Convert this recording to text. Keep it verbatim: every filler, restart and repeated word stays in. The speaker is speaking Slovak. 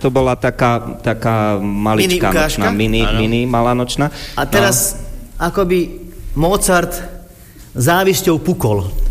to bola taká, taká maličká Mini nočná, mini, mini, malá nočná. A teraz no. akoby Mozart závisťou pukol.